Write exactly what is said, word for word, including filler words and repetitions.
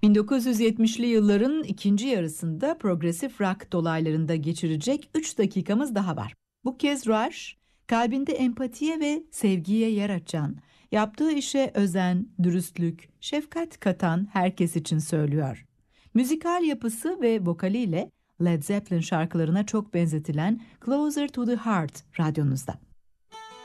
bin dokuz yüz yetmişli yılların ikinci yarısında progresif rock dolaylarında geçirecek üç dakikamız daha var. Bu kez Rush, kalbinde empatiye ve sevgiye yer açan, yaptığı işe özen, dürüstlük, şefkat katan herkes için söylüyor. Müzikal yapısı ve vokaliyle Led Zeppelin şarkılarına çok benzetilen Closer to the Heart radyonuzda.